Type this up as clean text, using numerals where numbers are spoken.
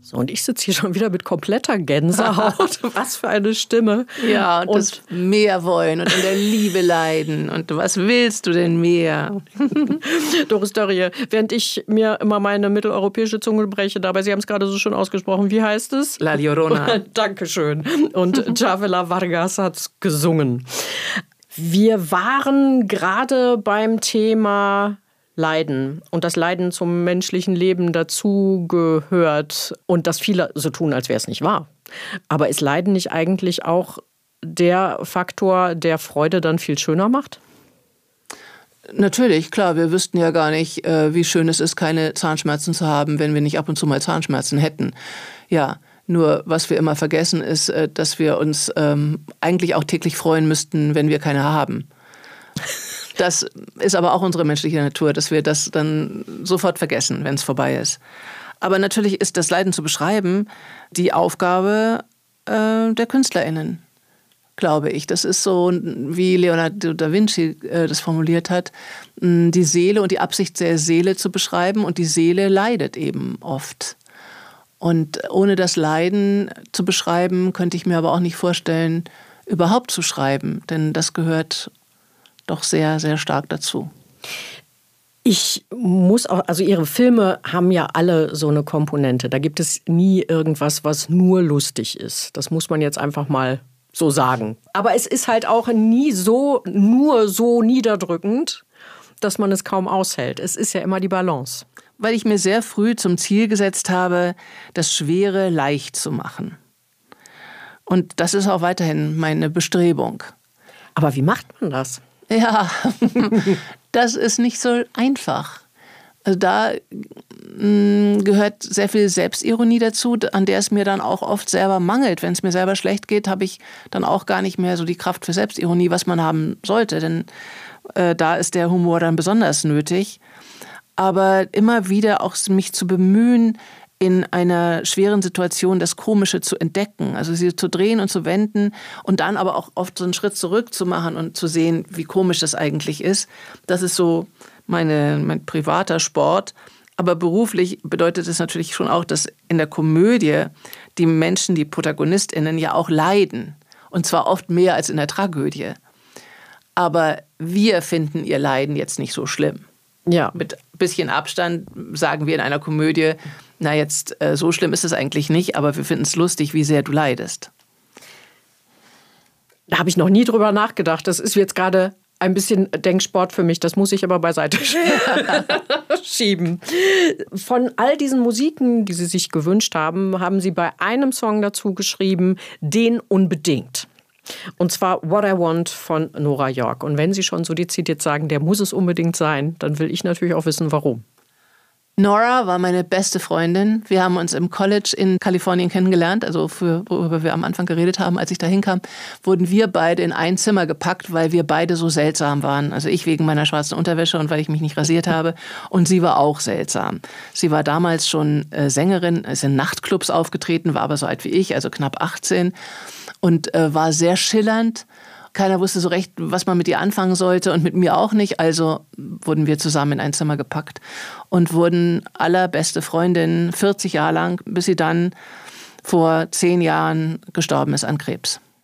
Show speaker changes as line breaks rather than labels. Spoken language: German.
So, und ich sitze hier schon wieder mit kompletter Gänsehaut. Was für eine Stimme.
Ja, und das mehr wollen und in der Liebe leiden. Und was willst du denn mehr?
Doris Dörrie, während ich mir immer meine mitteleuropäische Zunge breche, dabei, Sie haben es gerade so schön ausgesprochen, wie heißt es?
La Llorona.
Dankeschön. Und Chavela Vargas hat es gesungen. Wir waren gerade beim Thema Leiden und das Leiden zum menschlichen Leben dazugehört und dass viele so tun, als wäre es nicht wahr. Aber ist Leiden nicht eigentlich auch der Faktor, der Freude dann viel schöner macht?
Natürlich, klar, wir wüssten ja gar nicht, wie schön es ist, keine Zahnschmerzen zu haben, wenn wir nicht ab und zu mal Zahnschmerzen hätten. Ja, nur was wir immer vergessen ist, dass wir uns eigentlich auch täglich freuen müssten, wenn wir keine haben. Das ist aber auch unsere menschliche Natur, dass wir das dann sofort vergessen, wenn es vorbei ist. Aber natürlich ist das Leiden zu beschreiben die Aufgabe der KünstlerInnen, glaube ich. Das ist so, wie Leonardo da Vinci das formuliert hat, die Seele und die Absicht der Seele zu beschreiben. Und die Seele leidet eben oft. Und ohne das Leiden zu beschreiben, könnte ich mir aber auch nicht vorstellen, überhaupt zu schreiben. Denn das gehört doch sehr, sehr stark dazu.
Ich muss auch, also Ihre Filme haben ja alle so eine Komponente. Da gibt es nie irgendwas, was nur lustig ist. Das muss man jetzt einfach mal so sagen. Aber es ist halt auch nie so, nur so niederdrückend, dass man es kaum aushält. Es ist ja immer die Balance.
Weil ich mir sehr früh zum Ziel gesetzt habe, das Schwere leicht zu machen. Und das ist auch weiterhin meine Bestrebung.
Aber wie macht man das?
Ja, das ist nicht so einfach. Also da gehört sehr viel Selbstironie dazu, an der es mir dann auch oft selber mangelt. Wenn es mir selber schlecht geht, habe ich dann auch gar nicht mehr so die Kraft für Selbstironie, was man haben sollte. Denn da ist der Humor dann besonders nötig. Aber immer wieder auch mich zu bemühen, in einer schweren Situation das Komische zu entdecken, also sie zu drehen und zu wenden und dann aber auch oft so einen Schritt zurück zu machen und zu sehen, wie komisch das eigentlich ist. Das ist so mein privater Sport. Aber beruflich bedeutet es natürlich schon auch, dass in der Komödie die Menschen, die ProtagonistInnen ja auch leiden. Und zwar oft mehr als in der Tragödie. Aber wir finden ihr Leiden jetzt nicht so schlimm. Ja. Mit ein bisschen Abstand sagen wir in einer Komödie, na jetzt, so schlimm ist es eigentlich nicht, aber wir finden es lustig, wie sehr du leidest.
Da habe ich noch nie drüber nachgedacht. Das ist jetzt gerade ein bisschen Denksport für mich. Das muss ich aber beiseite schieben. Von all diesen Musiken, die Sie sich gewünscht haben, haben Sie bei einem Song dazu geschrieben, den unbedingt. Und zwar What I Want von Nora York. Und wenn Sie schon so dezidiert sagen, der muss es unbedingt sein, dann will ich natürlich auch wissen, warum.
Nora war meine beste Freundin. Wir haben uns im College in Kalifornien kennengelernt, also worüber wir am Anfang geredet haben. Als ich da hinkam, wurden wir beide in ein Zimmer gepackt, weil wir beide so seltsam waren. Also ich wegen meiner schwarzen Unterwäsche und weil ich mich nicht rasiert habe. Und sie war auch seltsam. Sie war damals schon Sängerin, ist in Nachtclubs aufgetreten, war aber so alt wie ich, also knapp 18. Und war sehr schillernd. Keiner wusste so recht, was man mit ihr anfangen sollte und mit mir auch nicht. Also wurden wir zusammen in ein Zimmer gepackt und wurden allerbeste Freundinnen 40 Jahre lang, bis sie dann vor 10 Jahren gestorben ist an Krebs.